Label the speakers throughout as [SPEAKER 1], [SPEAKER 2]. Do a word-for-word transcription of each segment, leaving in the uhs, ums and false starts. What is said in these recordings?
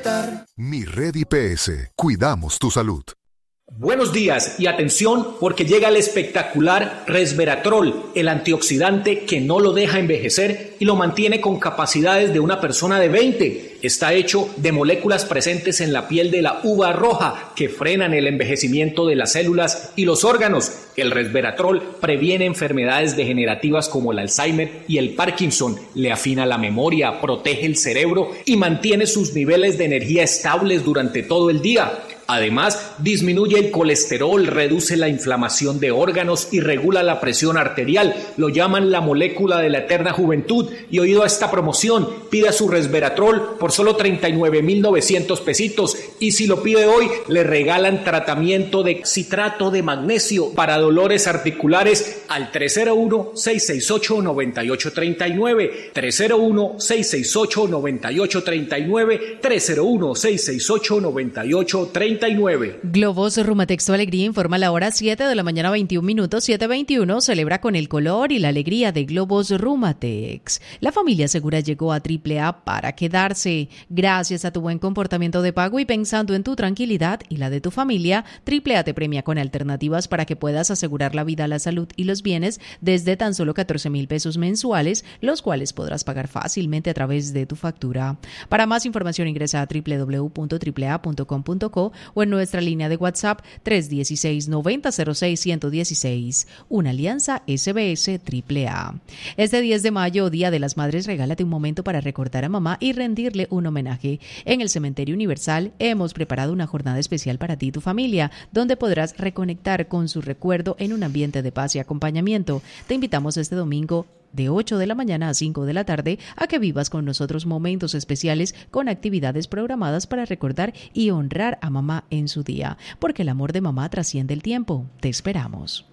[SPEAKER 1] respetar.
[SPEAKER 2] Mi Red I P S, cuidamos tu salud.
[SPEAKER 3] Buenos días y atención porque llega el espectacular Resveratrol, el antioxidante que no lo deja envejecer y lo mantiene con capacidades de una persona de veinte. Está hecho de moléculas presentes en la piel de la uva roja que frenan el envejecimiento de las células y los órganos. El Resveratrol previene enfermedades degenerativas como el Alzheimer y el Parkinson, le afina la memoria, protege el cerebro y mantiene sus niveles de energía estables durante todo el día. Además, disminuye el colesterol, reduce la inflamación de órganos y regula la presión arterial. Lo llaman la molécula de la eterna juventud. Y oído a esta promoción, pida su Resveratrol por solo treinta y nueve mil novecientos pesitos. Y si lo pide hoy, le regalan tratamiento de citrato de magnesio para dolores articulares al tres cero uno, seis seis ocho, nueve ocho tres nueve, tres cero uno, seis seis ocho, nueve ocho tres nueve, tres cero uno, seis seis ocho, nueve ocho tres nueve.
[SPEAKER 4] Globos Rumatex Tu Alegría informa la hora siete de la mañana, veintiún minutos, siete veintiuno. Celebra con el color y la alegría de Globos Rumatex. La familia segura llegó a Triple A para quedarse. Gracias a tu buen comportamiento de pago y pensando en tu tranquilidad y la de tu familia, Triple A te premia con alternativas para que puedas asegurar la vida, la salud y los bienes desde tan solo catorce mil pesos mensuales, los cuales podrás pagar fácilmente a través de tu factura. Para más información ingresa a doble u doble u doble u punto triple a punto com punto co o en nuestra línea de WhatsApp tres uno seis, nueve cero cero seis, uno uno seis. Una alianza S B S Triple A. Este diez de mayo, Día de las Madres, regálate un momento para recordar a mamá y rendirle un homenaje. En el Cementerio Universal hemos preparado una jornada especial para ti y tu familia, donde podrás reconectar con su recuerdo en un ambiente de paz y acompañamiento. Te invitamos este domingo de ocho de la mañana a cinco de la tarde a que vivas con nosotros momentos especiales con actividades programadas para recordar y honrar a mamá en su día, porque el amor de mamá trasciende el tiempo. Te esperamos.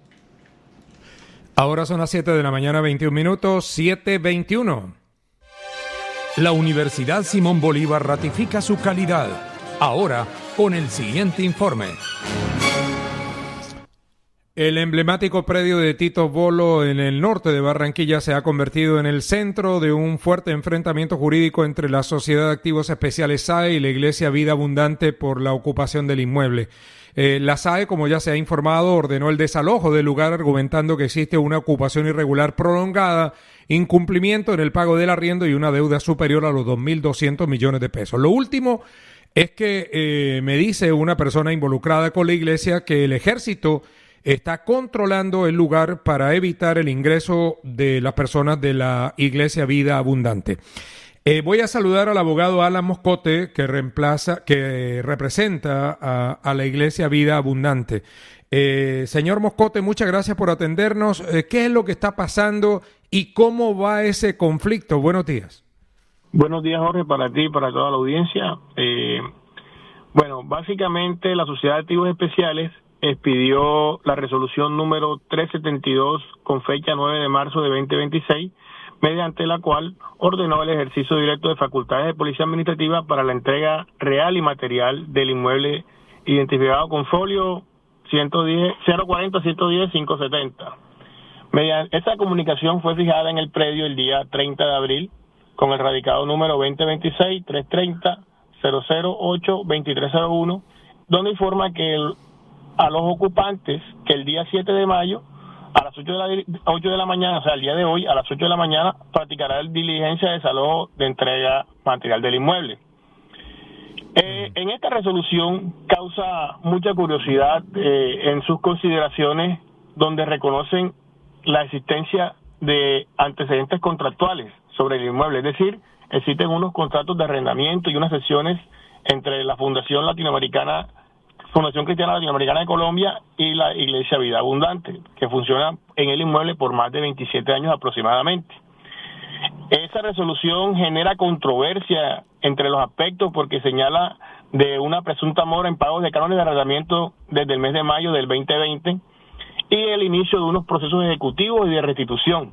[SPEAKER 5] Ahora son las siete de la mañana, veintiún minutos, siete veintiuno. La Universidad Simón Bolívar ratifica su calidad. Ahora con el siguiente informe. El emblemático predio de Tito Bolo en el norte de Barranquilla se ha convertido en el centro de un fuerte enfrentamiento jurídico entre la Sociedad de Activos Especiales S A E y la Iglesia Vida Abundante por la ocupación del inmueble. Eh, la S A E, como ya se ha informado, ordenó el desalojo del lugar argumentando que existe una ocupación irregular prolongada, incumplimiento en el pago del arriendo y una deuda superior a los dos mil doscientos millones de pesos. Lo último es que eh, me dice una persona involucrada con la iglesia que el ejército está controlando el lugar para evitar el ingreso de las personas de la Iglesia Vida Abundante. Eh, voy a saludar al abogado Alan Moscote, que reemplaza, que representa a, a la Iglesia Vida Abundante. Eh, señor Moscote, muchas gracias por atendernos. Eh, ¿Qué es lo que está pasando y cómo va ese conflicto? Buenos días.
[SPEAKER 6] Buenos días, Jorge, para ti y para toda la audiencia. Eh, bueno, básicamente la Sociedad de Activos Especiales expidió la resolución número trescientos setenta y dos con fecha nueve de marzo de veinte veintiséis, mediante la cual ordenó el ejercicio directo de facultades de policía administrativa para la entrega real y material del inmueble identificado con folio ciento diez, cero cuarenta, ciento diez, quinientos setenta. Mediante esta comunicación fue fijada en el predio el día treinta de abril con el radicado número veinte veintiséis, trescientos treinta, cero cero ocho, veintitrés cero uno, donde informa que el a los ocupantes que el día siete de mayo a las ocho de la, ocho de la mañana, o sea, el día de hoy, a las ocho de la mañana, practicará el diligencia de desalojo de entrega material del inmueble. Eh, en esta resolución causa mucha curiosidad eh, en sus consideraciones, donde reconocen la existencia de antecedentes contractuales sobre el inmueble, es decir, existen unos contratos de arrendamiento y unas sesiones entre la Fundación Latinoamericana Fundación Cristiana Latinoamericana de Colombia y la Iglesia Vida Abundante, que funciona en el inmueble por más de veintisiete años aproximadamente. Esa resolución genera controversia entre los aspectos porque señala de una presunta mora en pagos de cánones de arrendamiento desde el mes de mayo del veinte veinte y el inicio de unos procesos ejecutivos y de restitución.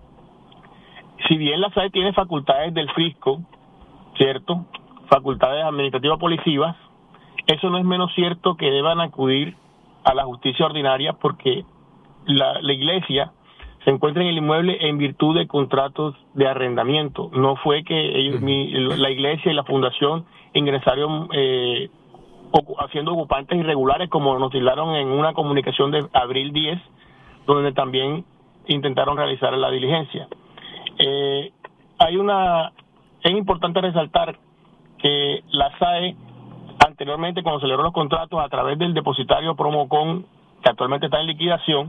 [SPEAKER 6] Si bien la S A E tiene facultades del fisco, ¿cierto?, facultades administrativas policivas, eso no es menos cierto que deban acudir a la justicia ordinaria porque la, la iglesia se encuentra en el inmueble en virtud de contratos de arrendamiento. No fue que ellos, mi, la iglesia y la fundación ingresaron eh, haciendo ocupantes irregulares, como nos tildaron en una comunicación de abril diez, donde también intentaron realizar la diligencia. Eh, hay una, es importante resaltar que la S A E, anteriormente cuando celebró los contratos a través del depositario Promocon, que actualmente está en liquidación,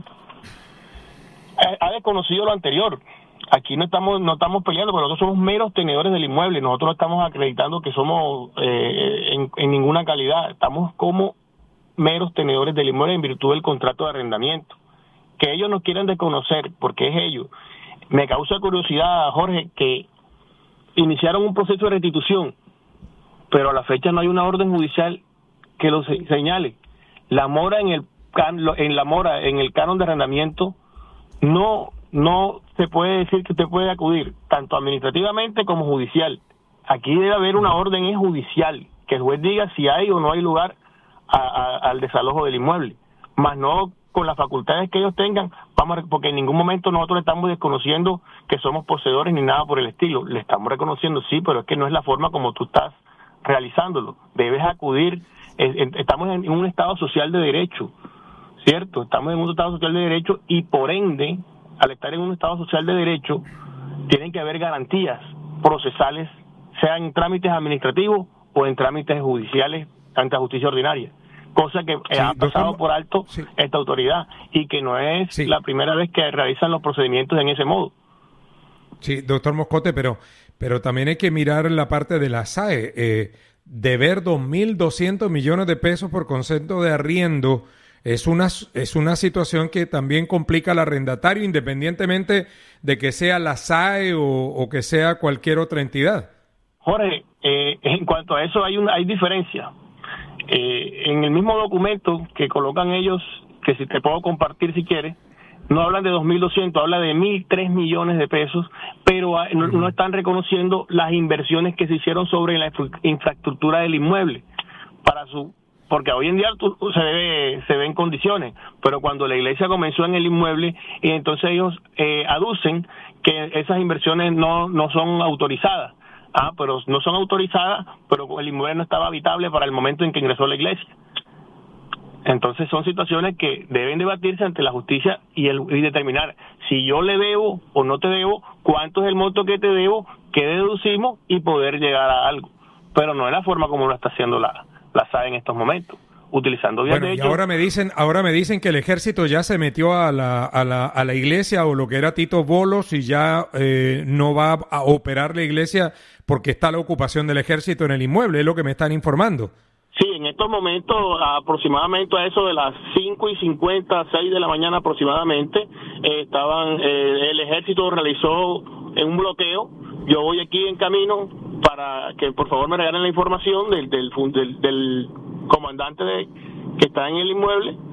[SPEAKER 6] ha desconocido lo anterior. Aquí no estamos no estamos peleando, porque nosotros somos meros tenedores del inmueble. Nosotros no estamos acreditando que somos eh, en, en ninguna calidad. Estamos como meros tenedores del inmueble en virtud del contrato de arrendamiento. Que ellos nos quieran desconocer, porque es ellos. Me causa curiosidad, Jorge, que iniciaron un proceso de restitución, pero a la fecha no hay una orden judicial que lo señale. La mora en el can, en la mora en el canon de arrendamiento no no se puede decir que usted puede acudir tanto administrativamente como judicial. Aquí debe haber una orden es judicial, que el juez diga si hay o no hay lugar a, a, al desalojo del inmueble, más no con las facultades que ellos tengan, vamos a, porque en ningún momento nosotros le estamos desconociendo que somos poseedores ni nada por el estilo. Le estamos reconociendo, sí, pero es que no es la forma como tú estás realizándolo. Debes acudir, eh, estamos en un estado social de derecho, ¿cierto? Estamos en un estado social de derecho y por ende, al estar en un estado social de derecho, tienen que haber garantías procesales, sean en trámites administrativos o en trámites judiciales ante la justicia ordinaria. Cosa que sí, ha pasado doctor, por alto sí. esta autoridad y que no es sí. la primera vez que realizan los procedimientos en ese modo.
[SPEAKER 5] Sí, doctor Moscote, pero, pero también hay que mirar la parte de la S A E. Eh, deber dos mil doscientos millones de pesos por concepto de arriendo es una, es una situación que también complica al arrendatario, independientemente de que sea la S A E o, o que sea cualquier otra entidad.
[SPEAKER 6] Jorge, eh, en cuanto a eso hay, una, hay diferencia. Eh, en el mismo documento que colocan ellos, que si te puedo compartir si quieres, no hablan de dos mil doscientos, habla de mil tres millones de pesos, pero no, no están reconociendo las inversiones que se hicieron sobre la infraestructura del inmueble, para su porque hoy en día tú, se ve se ve en condiciones, pero cuando la iglesia comenzó en el inmueble, y entonces ellos eh, aducen que esas inversiones no, no son autorizadas. Ah, pero no son autorizadas, pero el inmueble no estaba habitable para el momento en que ingresó la iglesia. Entonces son situaciones que deben debatirse ante la justicia y, el, y determinar si yo le debo o no te debo, cuánto es el monto que te debo, qué deducimos y poder llegar a algo. Pero no es la forma como lo está haciendo la, la S A E en estos momentos, utilizando vías
[SPEAKER 5] bueno,
[SPEAKER 6] de
[SPEAKER 5] hecho.
[SPEAKER 6] Y
[SPEAKER 5] ahora me dicen, ahora me dicen que el ejército ya se metió a la, a la, a la iglesia o lo que era Tito Bolos y ya eh, no va a operar la iglesia porque está la ocupación del ejército en el inmueble, es lo que me están informando.
[SPEAKER 6] Sí, en estos momentos, aproximadamente a eso de las cinco y cincuenta, seis de la mañana aproximadamente, eh, estaban, eh, el ejército realizó un bloqueo. Yo voy aquí en camino para que por favor me regalen la información del, del, del, del comandante de, que está en el inmueble,